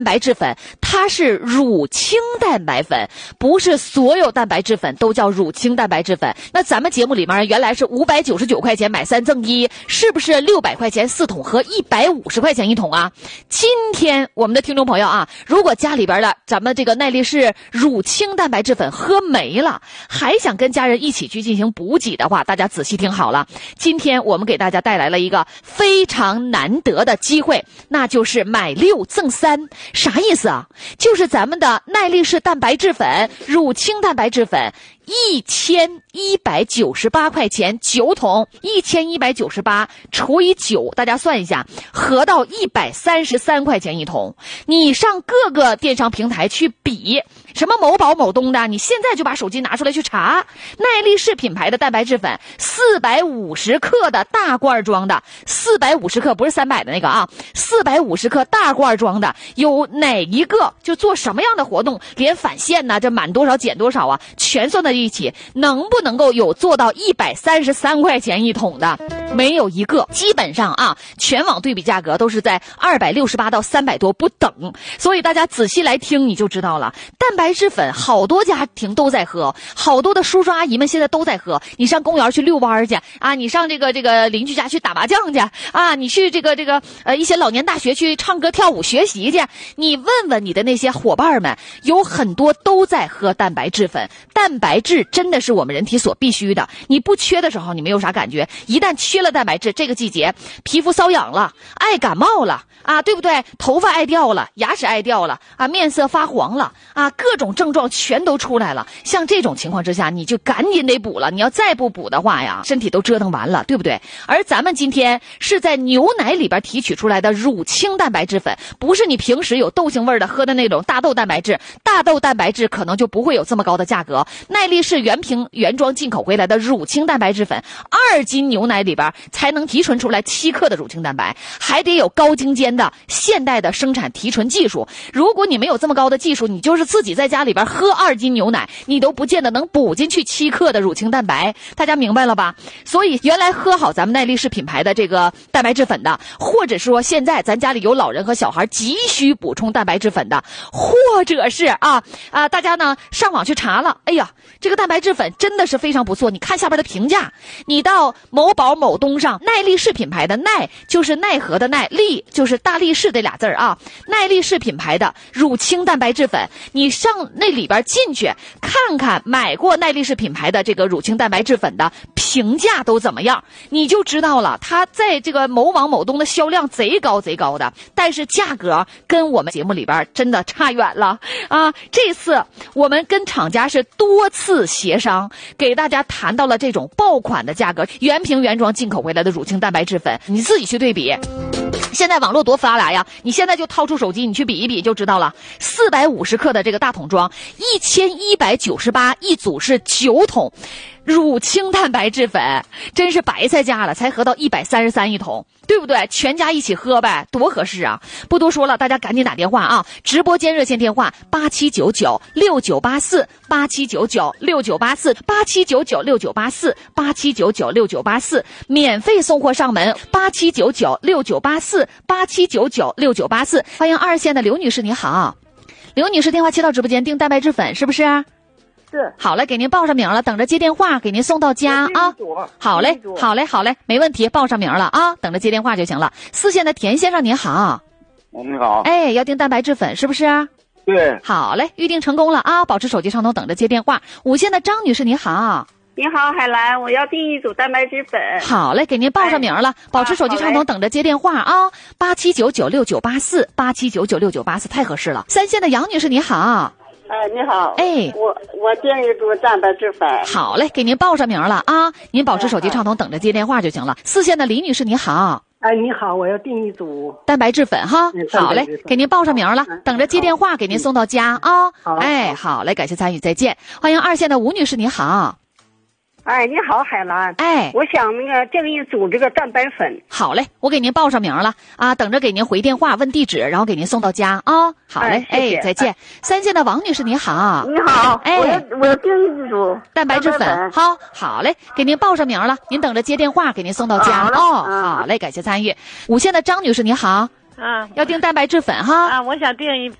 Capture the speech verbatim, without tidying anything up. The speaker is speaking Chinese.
白质粉它是乳清蛋白粉，不是所有蛋白质粉都叫乳清蛋白质粉。那咱们节目里面原来是五百九十九块钱买三赠一，是不是六百块钱四桶和一百五十块钱一桶啊？今天我们的听众朋友啊，如果家里边的咱们这个耐力士乳清蛋白质粉喝没了，还想跟家人一起去进行补给的话，大家仔细听好了，今天我们给大家带来了一个非常难得的机会，那就是买六赠三。啥意思啊？就是咱们的耐力士蛋白质粉乳清蛋白质粉一千一百九十八块钱九桶，一千一百九十八除以九，大家算一下，合到一百三十三块钱一桶。你上各个电商平台去比，什么某宝某东的，你现在就把手机拿出来去查，耐力士品牌的蛋白质粉四百五十克的大罐装的，四百五十克不是三百的那个啊，四百五十克大罐装的，有哪一个就做什么样的活动，连返现呢，这满多少减多少啊，全算在一起，能不能够有做到一百三十三块钱一桶的？没有一个。基本上啊，全网对比价格都是在二百六十八到三百多不等，所以大家仔细来听你就知道了。蛋白质粉好多家庭都在喝，好多的叔叔阿姨们现在都在喝。你上公园去遛弯去啊，你上这个这个邻居家去打麻将去啊，你去这个这个呃一些老年大学去唱歌跳舞学习去，你问问你的那些伙伴们，有很多都在喝蛋白质粉。蛋白质真的是我们人体所必须的，你不缺的时候你没有啥感觉，一旦缺了蛋白质，这个季节皮肤瘙痒了，爱感冒了啊，对不对？头发爱掉了，牙齿爱掉了啊，面色发黄了啊，各种症状全都出来了。像这种情况之下，你就赶紧得补了，你要再不补的话呀，身体都折腾完了，对不对？而咱们今天是在牛奶里边提取出来的乳清蛋白质粉，不是你平时有豆腥味的喝的那种大豆蛋白质，大豆蛋白质可能就不会有这么高的价格。耐力士原瓶原装进口回来的乳清蛋白质粉，二斤牛奶里边才能提纯出来七克的乳清蛋白，还得有高精尖的现代的生产提纯技术。如果你没有这么高的技术，你就是自己在家里边喝二斤牛奶，你都不见得能补进去七克的乳清蛋白。大家明白了吧？所以原来喝好咱们耐力士品牌的这个蛋白质粉的，或者说现在咱家里有老人和小孩急需补充蛋白质粉的，或者是啊啊大家呢上网去查了，哎呀，这个蛋白质粉真的是非常不错。你看下边的评价，你到某宝某东上，耐力士品牌的耐就是奈何的耐，力就是大力士这俩字儿啊，耐力士品牌的乳清蛋白质粉，你上那里边进去看看买过耐力士品牌的这个乳清蛋白质粉的评价都怎么样，你就知道了。它在这个某网某东的销量贼高贼高的，但是价格跟我们节目里边真的差远了啊！这次我们跟厂家是多次协商，给大家谈到了这种爆款的价格，原瓶原装进口回来的乳清蛋白质粉，你自己去对比。现在网络多发达呀，你现在就掏出手机你去比一比就知道了。四百五十克的这个大桶装一千一百九十八一组是九桶乳清蛋白质粉，真是白菜价了，才合到一百三十三一桶，对不对？全家一起喝呗，多合适啊！不多说了，大家赶紧打电话啊！直播间热线电话八七九九六九八四八七九九六九八四八七九九六九八四八七九九六九八四，免费送货上门八七九九六九八四八七九九六九八四。欢迎二线的刘女士，你好，刘女士电话接到直播间订蛋白质粉是不是？ 是。 好嘞，给您报上名了，等着接电话，给您送到家啊。好嘞，好嘞，好嘞，没问题，报上名了啊，等着接电话就行了。四线的田先生您好。 你好。 哎，要订蛋白质粉是不是？ 对。 好嘞，预定成功了啊，保持手机畅通，等着接电话。五线的张女士你好。 你好，海兰，我要订一组蛋白质粉。 好嘞，给您报上名了，哎、保持手机畅通，等着接电话啊。八七九九六九八四八七九九六九八四，太合适了。三线的杨女士你好。 哎，你好， 哎， 我我订一组蛋白质粉。 好嘞，给您报上名了啊，您保持手机畅通，等着接电话就行了。四线的李女士你好。 哎，你好，我要订一组蛋白质粉哈。好嘞，给您报上名了，等着接电话，给您送到家啊。 好， 哎，好嘞，感谢参与，再见。欢迎二线的吴女士你好。 哎，你好，海兰。 哎， 我想那个订一组这个蛋白粉。 好嘞，我给您报上名了啊，等着给您回电话问地址，然后给您送到家啊。好嘞， 哎，谢谢哎，再见。哎、三线的王女士你好。 你好， 哎， 我要我要订一组蛋白质粉。好，好嘞，给您报上名了，您等着接电话，给您送到家哦。好嘞，感谢参与。五线的张女士你好。 啊要订蛋白质粉哈。 啊，我想订一